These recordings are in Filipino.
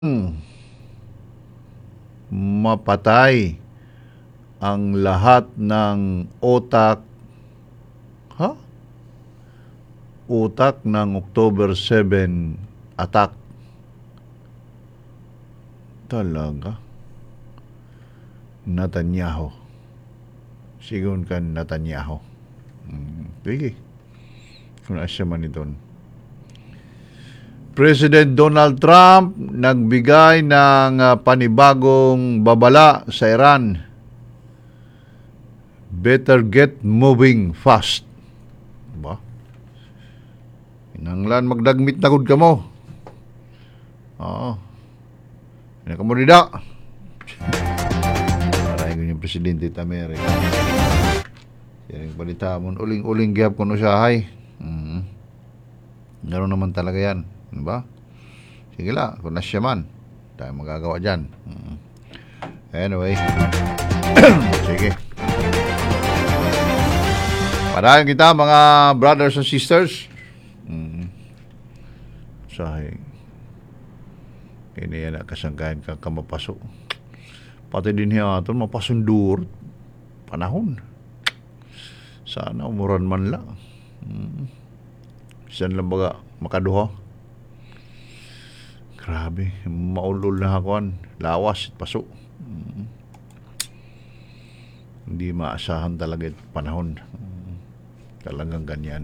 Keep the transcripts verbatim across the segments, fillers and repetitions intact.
Hmm, mapatay ang lahat ng otak, ha? Utak ng October seven attack. Talaga? Netanyahu. Sigun kan Netanyahu. Hmm, sige. Kung asya man iton. President Donald Trump nagbigay ng ah, panibagong babala sa Iran. Better get moving fast. Ba? Inanglan magdagmit na gud kamo. Oo. Ina kamo dida. Maray ko yung presidente ta Amerika. Yang balita mo uling-uling gyap kuno siya hay. Mm. Ganoon naman talaga yan. Ano ba? Sige la, kung nasya man. Tayo magagawa dyan. Mm. Anyway. Sige. Padayon kita mga brothers and sisters. Mm. Sahay. Kini yan kasangkahan ka kamapaso. Pati din hiya ito, mapasundur. Panahon. Sana umuran man lang. Mm. Saan lang baga makaduha? Grabe, maulol na hakuan, lawas at paso. Mm. Hindi maasahan talaga ito panahon. Mm. Talagang ganyan.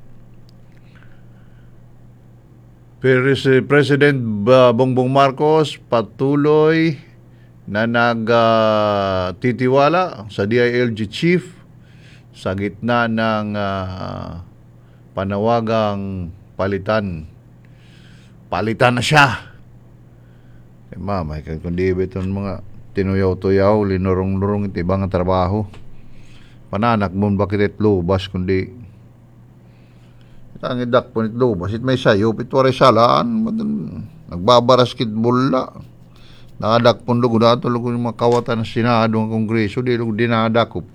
Pero si President Bongbong Marcos patuloy na nagtitiwala uh, sa D I L G chief sa gitna ng uh, panawagang palitan. Palitan na siya. Eh, ma, may kundi beton mga tinuyaw-tuyaw, linurong-lurong iti ibang trabaho. Pananak mo bakit it lubas kundi ang idak po nit lubas. It may sayo, pitwari salaan. Nagbabarasketball la. Nakadak po lugo na ito, lugo yung mga kawatan ng Senado ng Kongreso, di lugo dinadakop.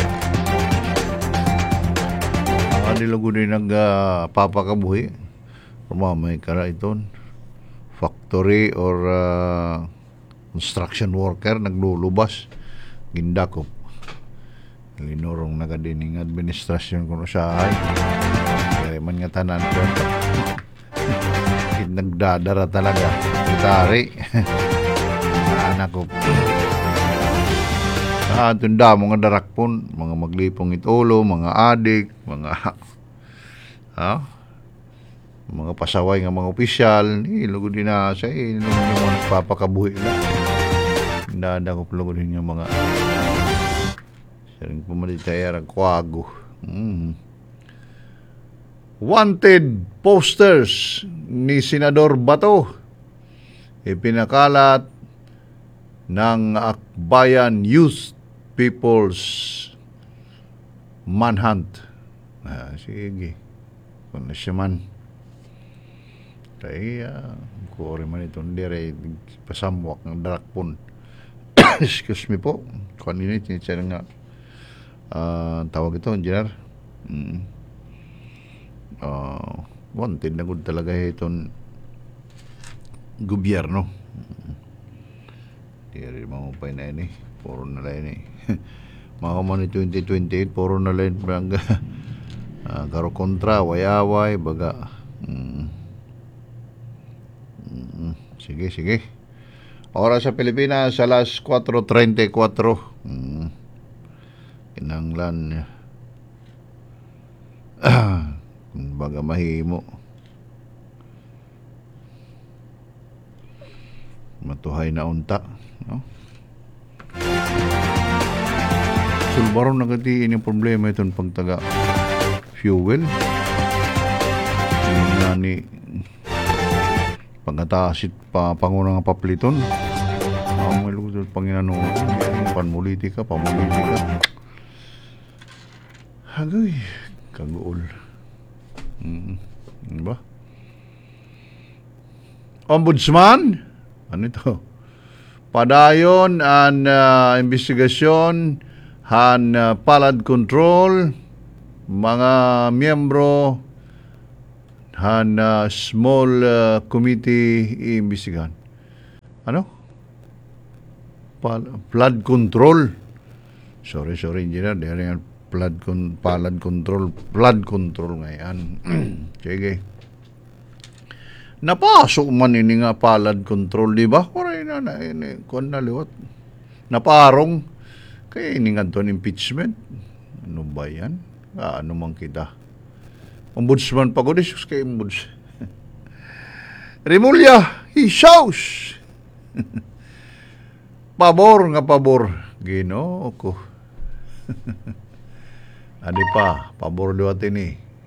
Di lugo din nagpapakabuhi. Uh, Pumamay kara iton factory or uh, construction worker naglulubas gindakop linurong nagadining administrasyon kuno sa ay kaya man nga tanan ko nagdadara talaga tari anak ko sa atong damo nga darakpon mga maglipong itulo mga adik mga ha mga pasaway ng mga opisyal, ilugod din na sa ilugod yung mga nagpapakabuhi lang. Dadakop lugod din yung mga saring pumalita ang kwago. Mm. Wanted posters ni Senador Bato ipinakalat ng Akbayan Youth People's Manhunt. Ah, sige. Kung na siya man. Kaya, kore man itong dire, pasamwak ng darakpon. Excuse me po. Kung ano yun, siya nga, uh, tawag ito, engineer. Mm. Uh, wanted na good talaga itong gobyerno. Hindi rin mamupay na yun eh. Puro na lang eh. Mga man twenty twenty-eight, puro na lang baga, uh, karo kontra, wayaway, baga, mm. Sige, sige. Oras sa Pilipinas, alas four thirty-four. Hmm. Kinanglan. Ah, baga mahimo. Matuhay na unta. No? Sulbaron na gatiin yung problema itong pagtaga fuel. Yung nani pagkatasit pa pangunang papliton ang mga lugar panginano panmulitika pamulitika hagay kagool mm, ano ba ombudsman ano ito padayon an uh, investigasyon han uh, palad control mga miyembro han uh, small uh, committee iimbestigahan. ano? Pal- flood control. Sorry, sorry, engineer. Dahil yan, flood, con- palad control. Flood control ngayon. Sige. Napasok man ini nga palad control, di ba? Kuray na, na, ini, kung naliwat. Naparong. Kaya ini nga doon impeachment. Ano ba yan? Ah, ano man kita? Ombudsman pa ko, Jesus kay ombuds. Rimulya, he shouts. Pabor nga pabor. Ginoo ko. Adi pa, pabor liwat ini.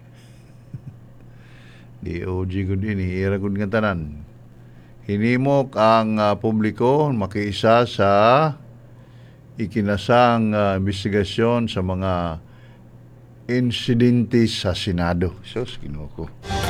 D O G ko din, ihira ko nga tanan. Hinimok ang uh, publiko makiisa sa ikinasang uh, investigasyon sa mga insidente sa Senado. Sus, Ginoo ko.